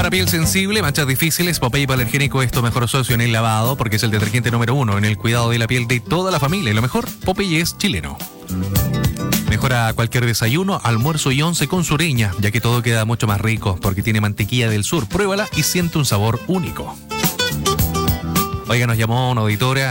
Para piel sensible, manchas difíciles, Popeye Hipoalergénico es tu mejor socio en el lavado porque es el detergente número 1 en el cuidado de la piel de toda la familia. Y lo mejor, Popeye es chileno. Mejora cualquier desayuno, almuerzo y once con Sureña, ya que todo queda mucho más rico porque tiene mantequilla del sur. Pruébala y siente un sabor único. Oiga, nos llamó una auditora